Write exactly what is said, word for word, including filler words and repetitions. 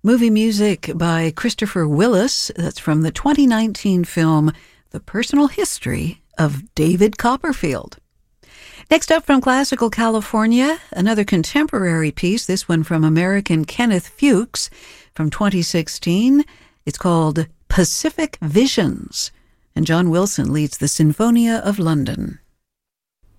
Movie music by Christopher Willis. That's from the twenty nineteen film The Personal History of David Copperfield. Next up from Classical California, another contemporary piece, this one from American Kenneth Fuchs from twenty sixteen. It's called Pacific Visions, and John Wilson leads the Sinfonia of London.